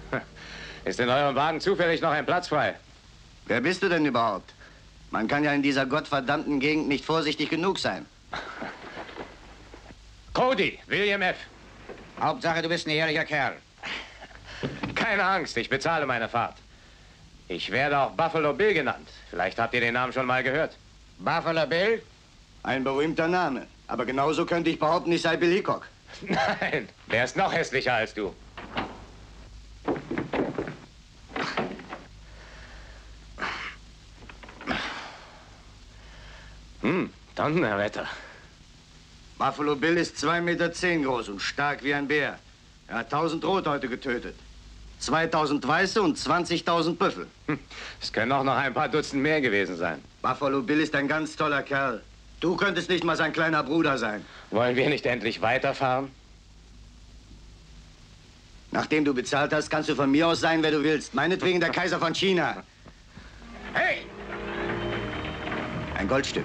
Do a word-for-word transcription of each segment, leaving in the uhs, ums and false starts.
Ist in eurem Wagen zufällig noch ein Platz frei? Wer bist du denn überhaupt? Man kann ja in dieser gottverdammten Gegend nicht vorsichtig genug sein. Cody, William F. Hauptsache, du bist ein ehrlicher Kerl. Keine Angst, ich bezahle meine Fahrt. Ich werde auch Buffalo Bill genannt. Vielleicht habt ihr den Namen schon mal gehört. Buffalo Bill? Ein berühmter Name. Aber genauso könnte ich behaupten, ich sei Bill Hickok. Nein, der ist noch hässlicher als du. Hm, Donnerwetter. Buffalo Bill ist zwei Meter zehn groß und stark wie ein Bär. Er hat tausend Rothäute getötet. zweitausend Weiße und zwanzigtausend Büffel. Hm, es können auch noch ein paar Dutzend mehr gewesen sein. Buffalo Bill ist ein ganz toller Kerl. Du könntest nicht mal sein kleiner Bruder sein. Wollen wir nicht endlich weiterfahren? Nachdem du bezahlt hast, kannst du von mir aus sein, wer du willst. Meinetwegen der Kaiser von China. Hey! Ein Goldstück.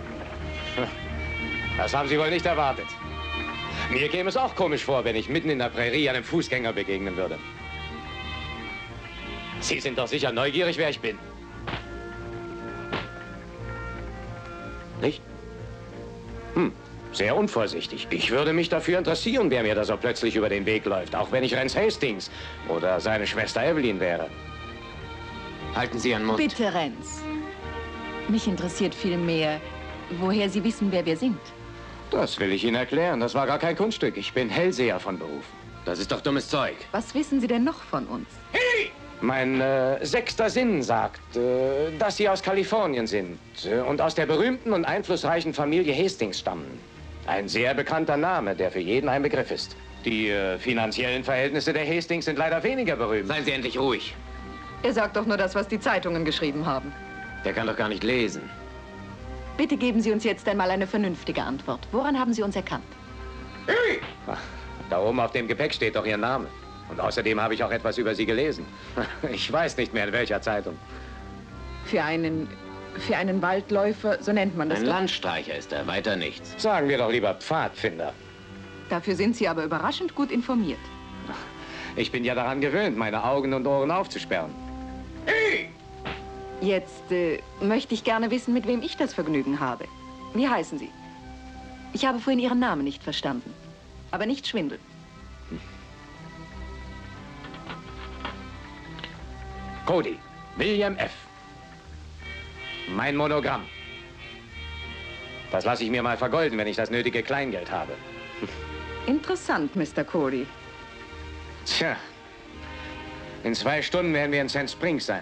Das haben Sie wohl nicht erwartet. Mir käme es auch komisch vor, wenn ich mitten in der Prärie einem Fußgänger begegnen würde. Sie sind doch sicher neugierig, wer ich bin. Nicht? Hm, sehr unvorsichtig. Ich würde mich dafür interessieren, wer mir da so plötzlich über den Weg läuft, auch wenn ich Renz Hastings oder seine Schwester Evelyn wäre. Halten Sie Ihren Mund. Bitte, Renz. Mich interessiert viel mehr, woher Sie wissen, wer wir sind. Das will ich Ihnen erklären. Das war gar kein Kunststück. Ich bin Hellseher von Beruf. Das ist doch dummes Zeug. Was wissen Sie denn noch von uns? Hey! Mein äh, sechster Sinn sagt, äh, dass Sie aus Kalifornien sind äh, und aus der berühmten und einflussreichen Familie Hastings stammen. Ein sehr bekannter Name, der für jeden ein Begriff ist. Die äh, finanziellen Verhältnisse der Hastings sind leider weniger berühmt. Seien Sie endlich ruhig. Er sagt doch nur das, was die Zeitungen geschrieben haben. Der kann doch gar nicht lesen. Bitte geben Sie uns jetzt einmal eine vernünftige Antwort. Woran haben Sie uns erkannt? Hey! Ach, da oben auf dem Gepäck steht doch Ihr Name. Und außerdem habe ich auch etwas über Sie gelesen. Ich weiß nicht mehr, in welcher Zeitung. Für einen, für einen Waldläufer, so nennt man das. Ein doch. Landstreicher ist er, weiter nichts. Sagen wir doch lieber Pfadfinder. Dafür sind Sie aber überraschend gut informiert. Ich bin ja daran gewöhnt, meine Augen und Ohren aufzusperren. Hey! Jetzt äh, möchte ich gerne wissen, mit wem ich das Vergnügen habe. Wie heißen Sie? Ich habe vorhin Ihren Namen nicht verstanden. Aber nicht schwindeln. Cody, William F. Mein Monogramm. Das lasse ich mir mal vergolden, wenn ich das nötige Kleingeld habe. Interessant, Mister Cody. Tja, in zwei Stunden werden wir in Sand Springs sein.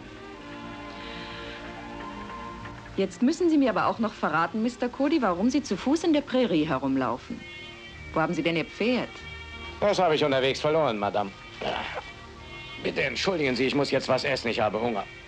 Jetzt müssen Sie mir aber auch noch verraten, Mister Cody, warum Sie zu Fuß in der Prärie herumlaufen. Wo haben Sie denn Ihr Pferd? Das habe ich unterwegs verloren, Madame. Bitte entschuldigen Sie, ich muss jetzt was essen, ich habe Hunger.